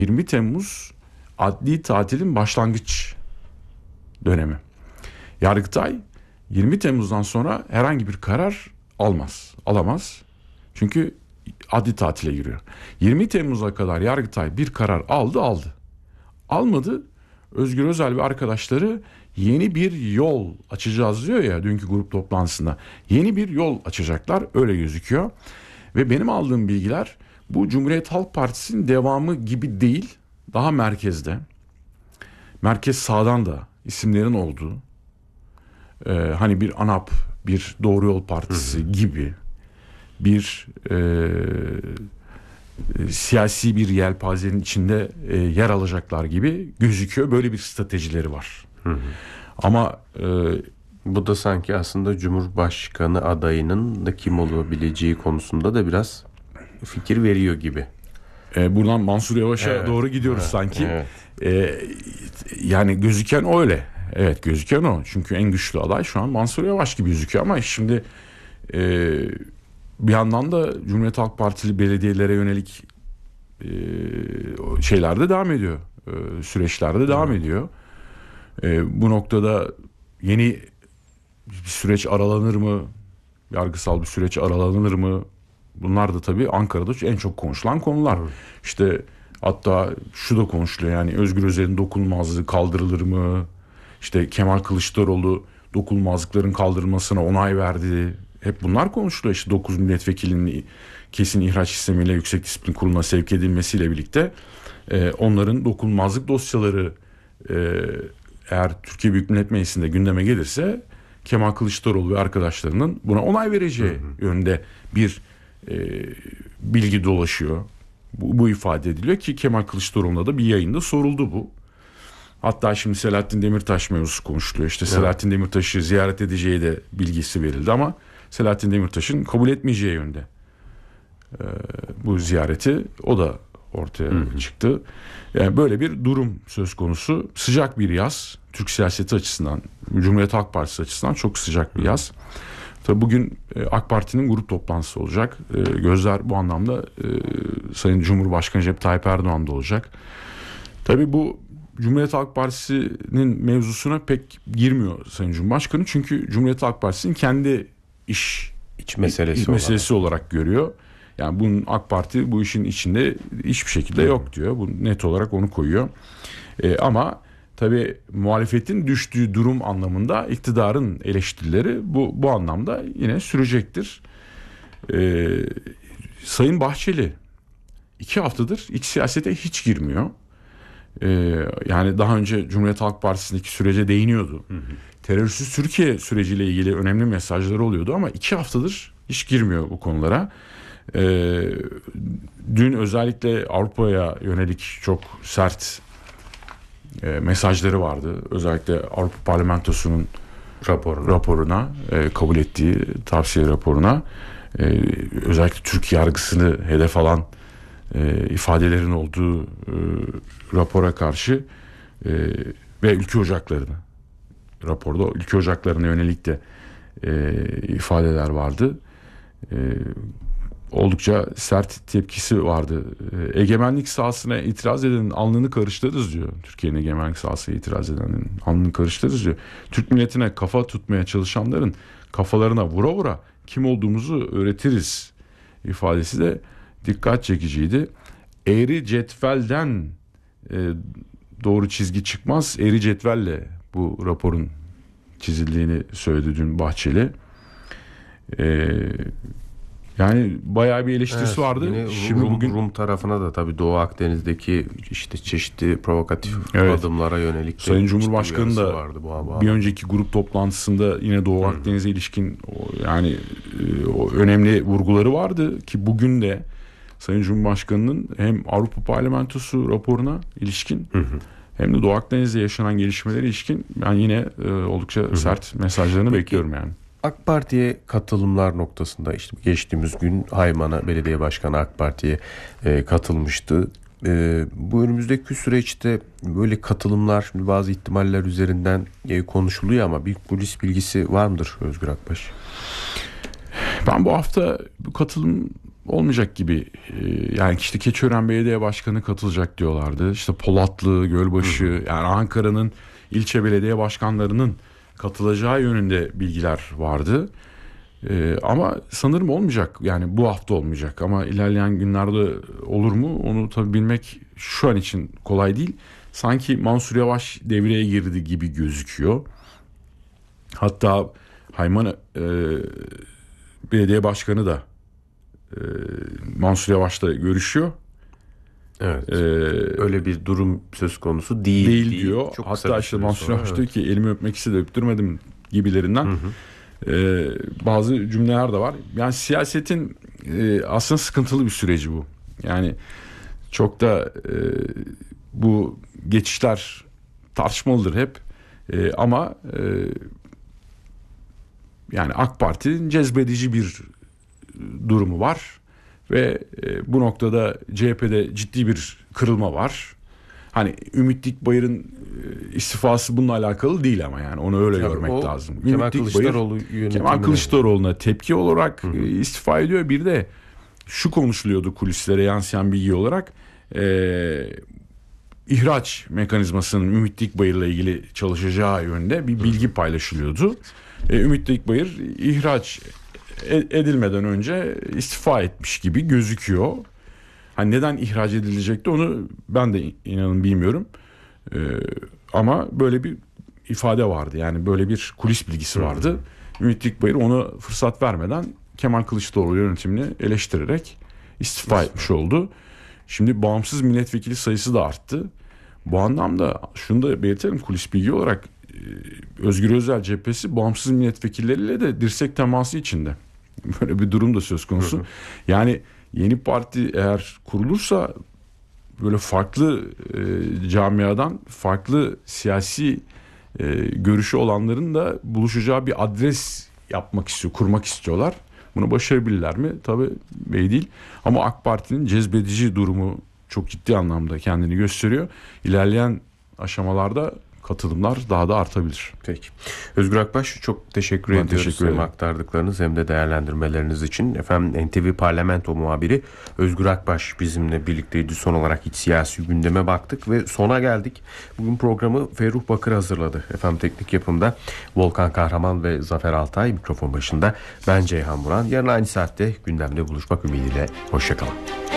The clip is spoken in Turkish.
20 Temmuz adli tatilin başlangıç dönemi. Yargıtay 20 Temmuz'dan sonra herhangi bir karar alamaz. Çünkü adli tatile giriyor. 20 Temmuz'a kadar Yargıtay bir karar aldı. Almadı. Özgür Özel ve arkadaşları yeni bir yol açacağız diyor ya dünkü grup toplantısında. Yeni bir yol açacaklar, öyle gözüküyor. Ve benim aldığım bilgiler bu Cumhuriyet Halk Partisi'nin devamı gibi değil, daha merkezde. Merkez sağdan da isimlerin olduğu, hani bir ANAP, bir Doğru Yol Partisi gibi bir siyasi bir yelpazenin içinde yer alacaklar gibi gözüküyor. Böyle bir stratejileri var. Ama bu da sanki aslında Cumhurbaşkanı adayının da kim olabileceği konusunda da biraz fikir veriyor gibi. Buradan Mansur Yavaş'a doğru gidiyoruz sanki. Yani gözüken öyle. Evet, gözüken o. Çünkü en güçlü aday şu an Mansur Yavaş gibi gözüküyor. Ama şimdi bir yandan da Cumhuriyet Halk Partili belediyelere yönelik şeyler de devam ediyor. Süreçler de devam ediyor. Bu noktada yeni bir süreç aralanır mı? Yargısal bir süreç aralanır mı? Bunlar da tabii Ankara'da en çok konuşulan konular. İşte hatta şu da konuşuluyor, yani Özgür Özel'in dokunulmazlığı kaldırılır mı? İşte Kemal Kılıçdaroğlu dokunulmazlıkların kaldırılmasına onay verdi. Hep bunlar konuşuluyor. İşte 9 milletvekilinin kesin ihraç sistemiyle Yüksek Disiplin Kurulu'na sevk edilmesiyle birlikte onların dokunulmazlık dosyaları eğer Türkiye Büyük Millet Meclisi'nde gündeme gelirse Kemal Kılıçdaroğlu ve arkadaşlarının buna onay vereceği yönde bir bilgi dolaşıyor. Bu ifade ediliyor ki Kemal Kılıçdaroğlu'na da bir yayında soruldu bu. Hatta şimdi Selahattin Demirtaş mevzusu konuşuluyor. İşte Selahattin Demirtaş'ı ziyaret edeceği de bilgisi verildi ama Selahattin Demirtaş'ın kabul etmeyeceği yönde bu ziyareti, o da ortaya çıktı. Yani böyle bir durum söz konusu. Sıcak bir yaz. Türk siyaseti açısından, Cumhuriyet Halk Partisi açısından çok sıcak bir yaz. Tabii bugün AK Parti'nin grup toplantısı olacak. Gözler bu anlamda Sayın Cumhurbaşkanı Recep Tayyip Erdoğan'da olacak. Tabii bu Cumhuriyet Halk Partisi'nin mevzusuna pek girmiyor Sayın Cumhurbaşkanı. Çünkü Cumhuriyet Halk Partisi'nin kendi iç meselesi olarak görüyor. Yani bunun AK Parti bu işin içinde hiçbir şekilde yok diyor. Bu net olarak onu koyuyor. Ama tabii muhalefetin düştüğü durum anlamında iktidarın eleştirileri bu anlamda yine sürecektir. Sayın Bahçeli 2 haftadır iç siyasete hiç girmiyor. Yani daha önce Cumhuriyet Halk Partisi'ndeki sürece değiniyordu. Terörsüz Türkiye süreciyle ilgili önemli mesajları oluyordu ama 2 haftadır hiç girmiyor bu konulara. Dün özellikle Avrupa'ya yönelik çok sert mesajları vardı. Özellikle Avrupa Parlamentosu'nun raporuna kabul ettiği tavsiye raporuna özellikle Türk yargısını hedef alan ifadelerin olduğu rapora karşı ve ülke ocaklarına, raporda ülke ocaklarına yönelik de ifadeler vardı. Oldukça sert tepkisi vardı. Egemenlik sahasına itiraz edenin alnını karıştırırız diyor. Türkiye'nin egemenlik sahasına itiraz edenin alnını karıştırırız diyor. Türk milletine kafa tutmaya çalışanların kafalarına vura vura kim olduğumuzu öğretiriz ifadesi de dikkat çekiciydi. Eğri cetvelden doğru çizgi çıkmaz. Eğri cetvelle bu raporun çizildiğini söyledi dün Bahçeli. Yani bayağı bir eleştirisi vardı. Şimdi bugün Rum tarafına da tabii Doğu Akdeniz'deki işte çeşitli provokatif adımlara yönelik Sayın Cumhurbaşkanı da vardı bir önceki grup toplantısında yine Doğu Akdeniz'e ilişkin yani o önemli vurguları vardı ki bugün de Sayın Cumhurbaşkanı'nın hem Avrupa Parlamentosu raporuna ilişkin hem de Doğu Akdeniz'de yaşanan gelişmelere ilişkin ben yine oldukça sert mesajlarını bekliyorum yani. AK Parti'ye katılımlar noktasında işte geçtiğimiz gün Hayman'a belediye başkanı AK Parti'ye katılmıştı. Bu önümüzdeki süreçte böyle katılımlar şimdi bazı ihtimaller üzerinden konuşuluyor ama bir polis bilgisi var mıdır Özgür Akbaş? Ben bu hafta bu katılım olmayacak gibi. Yani işte Keçiören Belediye Başkanı katılacak diyorlardı. İşte Polatlı, Gölbaşı, yani Ankara'nın ilçe belediye başkanlarının katılacağı yönünde bilgiler vardı. Ama sanırım olmayacak. Yani bu hafta olmayacak ama ilerleyen günlerde olur mu? Onu tabii bilmek şu an için kolay değil. Sanki Mansur Yavaş devreye girdi gibi gözüküyor. Hatta Hayman belediye başkanı da Mansur Yavaş'la görüşüyor. Evet. Öyle bir durum söz konusu değil diyor. Çok hatta işte Mansur Yavaş diyor ki elimi öpmek istedi, öptürmedim gibilerinden. Bazı cümleler de var. Yani siyasetin aslında sıkıntılı bir süreci bu. Yani çok da bu geçişler tartışmalıdır hep. Ama yani AK Parti'nin cezbedici bir durumu var ve bu noktada CHP'de ciddi bir kırılma var. Hani Ümit Dikbayır'ın istifası bununla alakalı değil ama yani onu öyle görmek lazım. Kemal Kılıçdaroğlu'na tepki olarak istifa ediyor. Bir de şu konuşuluyordu kulislere yansıyan bilgi olarak. İhraç mekanizmasının Ümit Dikbayır'la ilgili çalışacağı yönde bir bilgi paylaşılıyordu. Ümit Dikbayır ihraç edilmeden önce istifa etmiş gibi gözüküyor. Hani neden ihraç edilecekti onu ben de inanın bilmiyorum. Ama böyle bir ifade vardı. Yani böyle bir kulis bilgisi vardı. Ümit Dikbayır ona fırsat vermeden Kemal Kılıçdaroğlu yönetimini eleştirerek istifa etmiş oldu. Şimdi bağımsız milletvekili sayısı da arttı. Bu anlamda şunu da belirtelim kulis bilgi olarak Özgür Özel cephesi bağımsız milletvekilleriyle de dirsek teması içinde. Böyle bir durum da söz konusu. Yani yeni parti eğer kurulursa böyle farklı camiadan farklı siyasi görüşü olanların da buluşacağı bir adres kurmak istiyorlar. Bunu başarabilirler mi? Tabii belli değil. Ama AK Parti'nin cezbedici durumu çok ciddi anlamda kendini gösteriyor. İlerleyen aşamalarda katılımlar daha da artabilir. Peki. Özgür Akbaş çok teşekkür ediyoruz hem aktardıklarınız hem de değerlendirmeleriniz için. Efendim NTV Parlamento muhabiri Özgür Akbaş bizimle birlikteydi. Son olarak iç siyasi gündeme baktık ve sona geldik. Bugün programı Ferruh Bakır hazırladı. Efendim teknik yapımda Volkan Kahraman ve Zafer Altay, mikrofon başında ben Ceyhan Muran. Yarın aynı saatte gündemde buluşmak ümidiyle. Hoşçakalın.